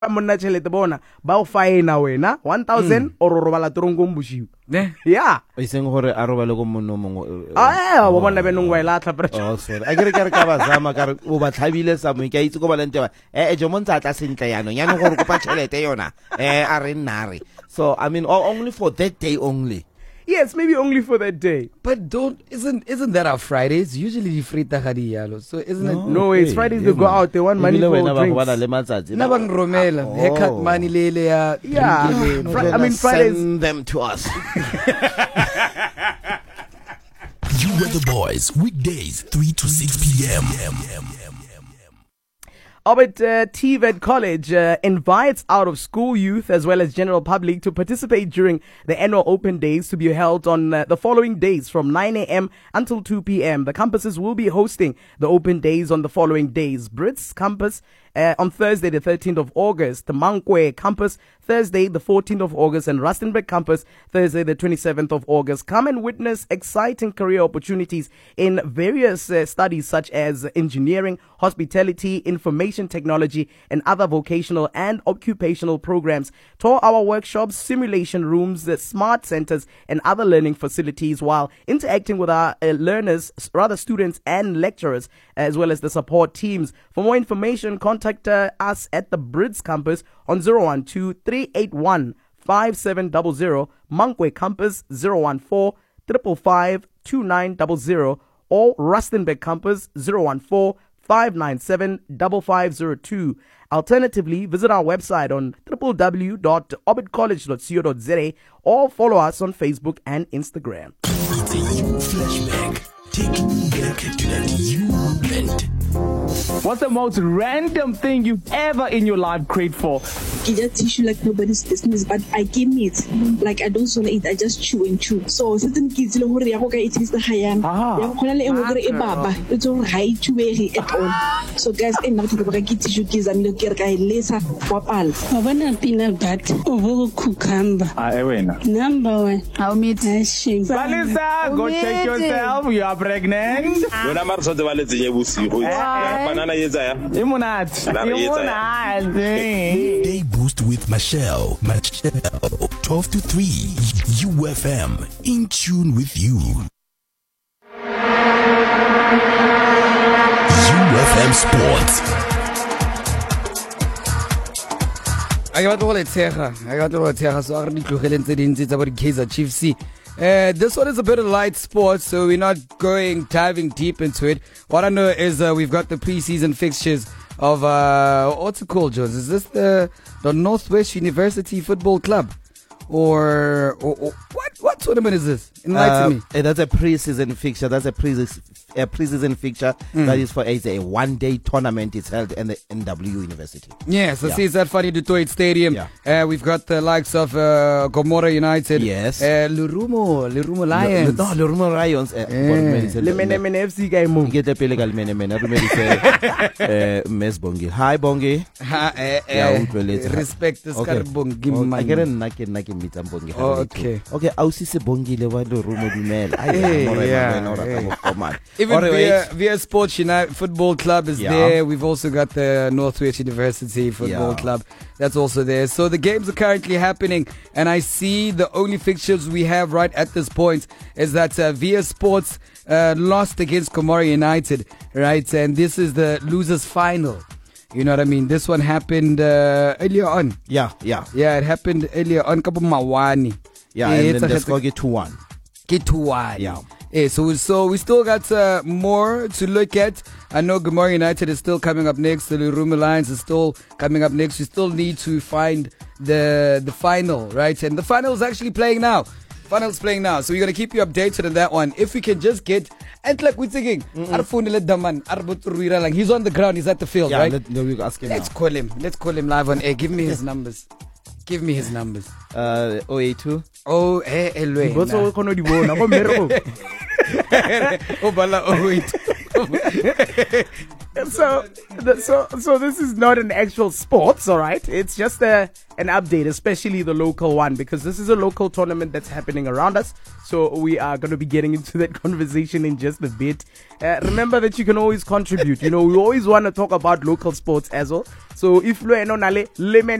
monna tšhelete bona ba o faena wena 1000 or o robala torongong boshiu yeah iseng gore a robale go monno mongwe wa bona benong wa ilatla oh sorry a ke ka ba zama ka o ba tlhabile sa mo ke itse go balente ba jo montsa tla sentle yana yana gore go pa tšhelete yona a re nnare so I mean only for that day only. Yes, maybe only for that day. But isn't that our Fridays? Usually the free tagadialo. So isn't it? No, it's Fridays they go out. They want money for drinks. Nabang romela, haircut money lele ya. Yeah, I mean Fridays. Send them to us. You were the boys. Weekdays 3 to 6 p.m. Albert TVET College invites out-of-school youth as well as general public to participate during the annual open days to be held on the following days from 9 a.m. until 2 p.m. The campuses will be hosting the open days on the following days. Brits campus on Thursday the 13th of August, the Mankwe campus Thursday the 14th of August, and Rustenburg campus Thursday the 27th of August. Come and witness exciting career opportunities in various studies such as engineering, hospitality, information technology, and other vocational and occupational programs. Tour our workshops, simulation rooms, smart centers, and other learning facilities while interacting with our students and lecturers, as well as the support teams. For more information, contact us at the Brids campus on 012-381-5700, Mankwe campus 014-555-2900, or Rustenburg campus 014-597-5502. Alternatively, visit our website on www.orbitcollege.co.za or follow us on Facebook and Instagram. It's a you flashback. Taking you back to that you moment. What's the most random thing you've ever in your life prayed for? I just tissue like nobody's business, but I can eat. Like I don't swallow it, I just chew and chew. So certain kids it is the high-end. It's all high to at all. So guys, enough to get tissue kids and look at laser wapal. Havana peanut butter, over cucumber. Number one, I'll meet Vanessa, go check yourself. You are pregnant. Day Boost with Michelle 12 to 3 UFM, in tune with you. UFM Sports. I got all it so I already it's about Kaizer Chiefs. This one is a bit of light sports, so we're not diving deep into it. What I know is we've got the preseason fixtures of what's it called, Jones? Is this the Northwest University Football Club, or what tournament is this? Enlighten me. That's a preseason fixture. That's a preseason fixture that is for a one-day tournament. It's held in the NW University. Yes, see, it's at Funny Dutoit Stadium. We've got the likes of Gomora United. Yes. Lerumo Lions. No, Lerumo Lions. Lemene FC guy mo. Get the pele lemene. Mes Bongi. Hi Bongi. Respect this Bongi man. I get a nake meet Bongi. Okay. Okay, I'll see Bongi le Lerumo Dumel. Even via Sports United Football Club is there. We've also got the Northwest University Football Club. That's also there. So the games are currently happening, and I see the only fixtures we have right at this point is that Via Sports lost against Gomora United, right? And this is the losers final. You know what I mean? This one happened earlier on. Yeah, it happened earlier on. Kapo Mawani. Yeah, and then the score get 2-1. Yeah, so we still got more to look at. I know Gomora United is still coming up next. The Lerumo Lions is still coming up next. We still need to find the final, right? And the final is actually playing now. So we're going to keep you updated on that one. If we can just get... And like we're thinking, he's on the ground. He's at the field, right? Let's call him. Let's call him live on air. Give me his numbers. 082. Oh, elwe. Botso kono di bona go merego. O bala 082. So this is not an actual sports, all right? It's just an update, especially the local one, because this is a local tournament that's happening around us. So we are going to be getting into that conversation in just a bit. Remember that you can always contribute. We always want to talk about local sports as well. So if